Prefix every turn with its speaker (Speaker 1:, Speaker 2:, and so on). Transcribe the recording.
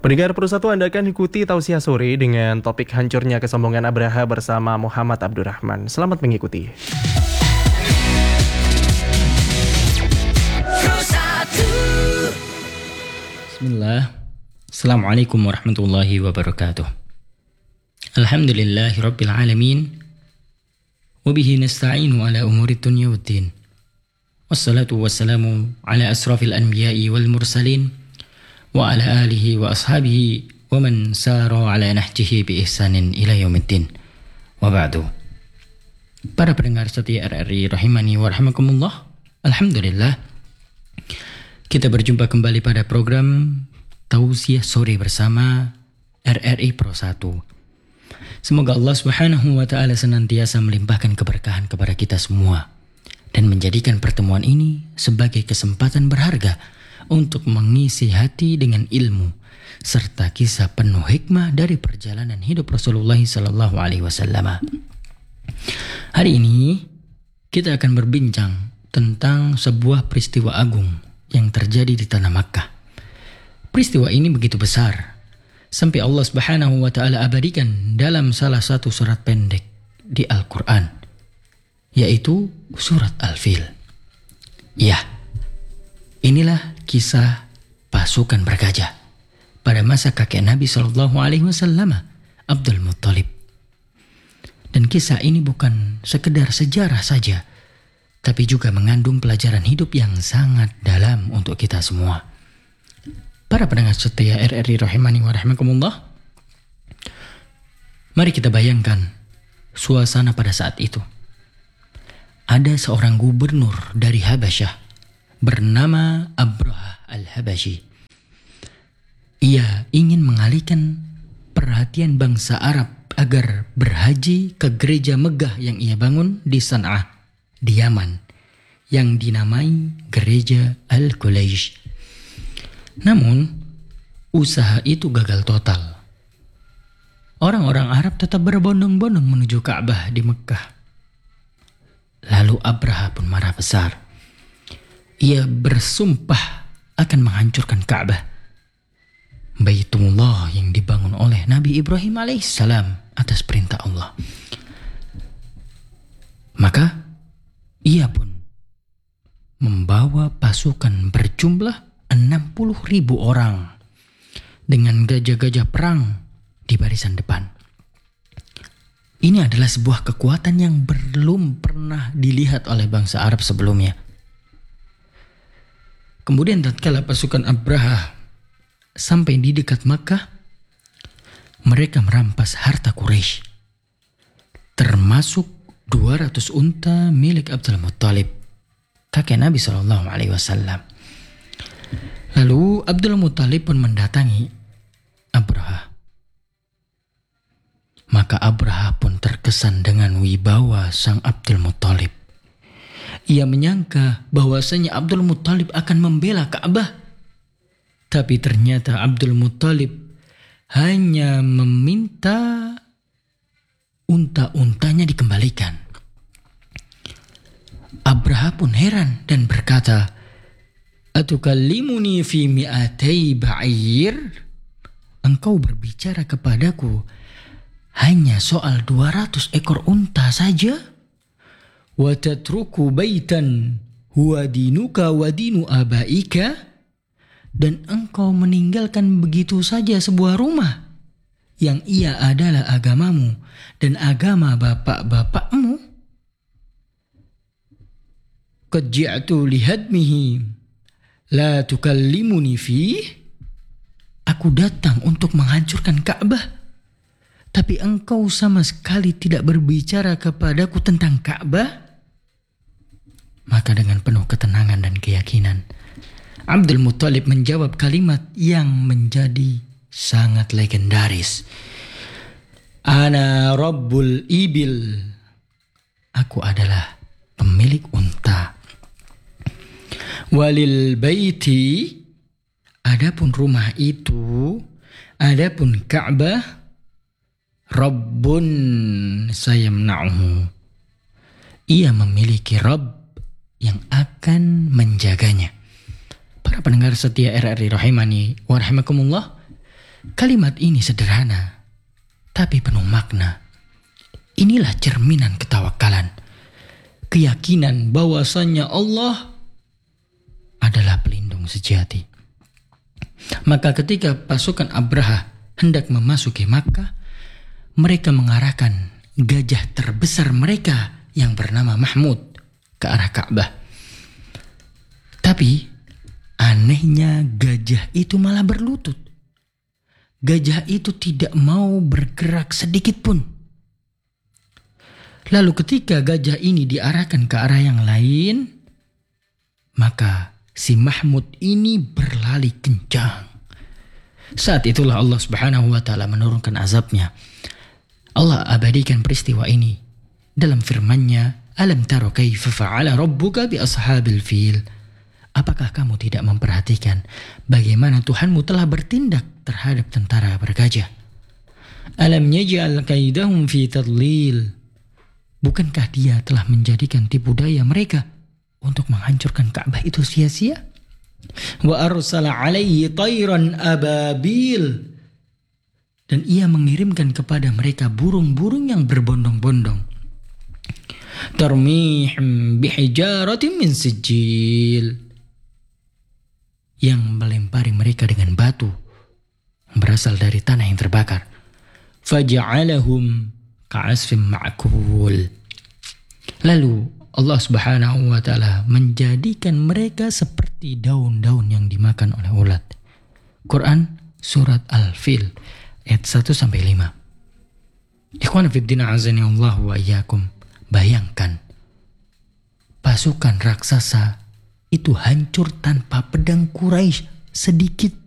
Speaker 1: Pendengar Persatu, Anda akan ikuti Tausiah Sore dengan topik hancurnya kesombongan Abraha bersama Muhammad Abdurrahman. Selamat mengikuti.
Speaker 2: Bismillah. Assalamualaikum warahmatullahi wabarakatuh. Alhamdulillahi rabbil alamin. Wabihi nasta'inu ala umuri dunya waddin. Wassalatu wassalamu ala asrafil anbiya'i wal mursalin. Wa ala alihi wa ashabihi wa man sara ala nahjihi bi ihsanin ila yaumiddin. Wa ba'du. Para pendengar setia RRI rahimani wa rahimakumullah. Alhamdulillah, kita berjumpa kembali pada program Tausiah Sore bersama RRI Pro 1. Semoga Allah Subhanahu wa taala senantiasa melimpahkan keberkahan kepada kita semua dan menjadikan pertemuan ini sebagai kesempatan berharga untuk mengisi hati dengan ilmu serta kisah penuh hikmah dari perjalanan hidup Rasulullah sallallahu alaihi wasallam. Hari ini kita akan berbincang tentang sebuah peristiwa agung yang terjadi di tanah Makkah. Peristiwa ini begitu besar sampai Allah Subhanahu wa taala abadikan dalam salah satu surat pendek di Al-Qur'an, yaitu surat Al-Fil. Ya, inilah kisah pasukan bergajah pada masa kakek Nabi Shallallahu Alaihi Wasallam, Abdul Muttalib. Dan kisah ini bukan sekedar sejarah saja, tapi juga mengandung pelajaran hidup yang sangat dalam untuk kita semua. Para pendengar setia RRI rahimani wa rahimakumullah, mari kita bayangkan suasana pada saat itu. Ada seorang gubernur dari Habasyah bernama Abraha al-Habasyi. Ia ingin mengalihkan perhatian bangsa Arab agar berhaji ke gereja megah yang ia bangun di San'ah, di Yaman, yang dinamai Gereja Al-Qulaish. Namun, usaha itu gagal total. Orang-orang Arab tetap berbondong-bondong menuju Ka'bah di Mekkah. Lalu Abraha pun marah besar. Ia bersumpah akan menghancurkan Ka'bah, Baitullah yang dibangun oleh Nabi Ibrahim alaihissalam atas perintah Allah. Maka ia pun membawa pasukan berjumlah 60.000 orang dengan gajah-gajah perang di barisan depan. Ini adalah sebuah kekuatan yang belum pernah dilihat oleh bangsa Arab sebelumnya. Kemudian tatkala pasukan Abraha sampai di dekat Makkah, mereka merampas harta Quraisy, termasuk 200 unta milik Abdul Muttalib, kakek Nabi Shallallahu Alaihi Wasallam. Lalu Abdul Muttalib pun mendatangi Abraha. Maka Abraha pun terkesan dengan wibawa sang Abdul Muttalib. Ia menyangka bahwasanya Abdul Muttalib akan membela Ka'bah. Tapi ternyata Abdul Muttalib hanya meminta unta-untanya dikembalikan. Abraha pun heran dan berkata, "Atukallimuni fi mi'atai ba'ir?" Engkau berbicara kepadaku hanya soal 200 ekor unta saja? Wa tatruku baitan huwa dinuka wa dinu abaika, dan engkau meninggalkan begitu saja sebuah rumah yang ia adalah agamamu dan agama bapak-bapakmu. Qad ji'tu lihadmihi la tukallimuni fih. Aku datang untuk menghancurkan Ka'bah, tapi engkau sama sekali tidak berbicara kepadaku tentang Ka'bah. Maka dengan penuh ketenangan dan keyakinan, Abdul Muttalib menjawab kalimat yang menjadi sangat legendaris. Ana Rabbul Ibil. Aku adalah pemilik unta. Walil baiti. Adapun rumah itu, adapun Ka'bah, Rabbun sayamna'uhu. Ia memiliki Rabb yang akan menjaganya. Para pendengar setia RRI rahimani wa rahimakumullah, Kalimat ini sederhana, tapi penuh makna. Inilah cerminan ketawakalan. Keyakinan bahwasannya Allah adalah pelindung sejati. Maka ketika pasukan Abraha hendak memasuki Makkah, mereka mengarahkan gajah terbesar mereka yang bernama Mahmud ke arah Ka'bah. Tapi anehnya gajah itu malah berlutut. Gajah itu tidak mau bergerak sedikit pun. Lalu ketika gajah ini diarahkan ke arah yang lain, maka si Mahmud ini berlari kencang. Saat itulah Allah Subhanahu wa taala menurunkan azabnya. Allah abadikan peristiwa ini dalam firman-Nya, "Alam taro kaifa fa'ala rabbuka bi ashabil fil?" Apakah kamu tidak memperhatikan bagaimana Tuhanmu telah bertindak terhadap tentara bergajah? Alam yaj'al kaidahum fi tadlil. Bukankah Dia telah menjadikan tipu daya mereka untuk menghancurkan Ka'bah itu sia-sia? Wa arsala alaihi tayran ababil. Dan Ia mengirimkan kepada mereka burung-burung yang berbondong-bondong. Tarmihim bihijaratin min sijil. Yang melempari mereka dengan batu berasal dari tanah yang terbakar. Faja'alahum ka'asfim ma'kul. Lalu Allah Subhanahu wa taala menjadikan mereka seperti daun-daun yang dimakan oleh ulat. Quran surat Al-Fil ayat 1 sampai 5. Ikhwan fillah azani Allah wa iyyakum. Bayangkan pasukan raksasa itu hancur tanpa pedang Quraisy sedikit